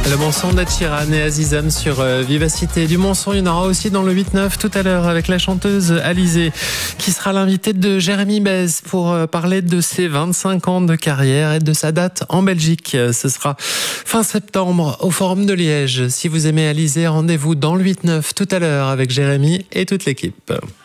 Le Monson d'Ed Sheeran et Azizam sur Vivacité. Du Monson, il y en aura aussi dans le 8-9 tout à l'heure avec la chanteuse Alizée qui sera l'invitée de Jérémy Bez pour parler de ses 25 ans de carrière et de sa date en Belgique. Ce sera fin septembre au Forum de Liège. Si vous aimez Alizée, rendez-vous dans le 8-9 tout à l'heure avec Jérémy et toute l'équipe.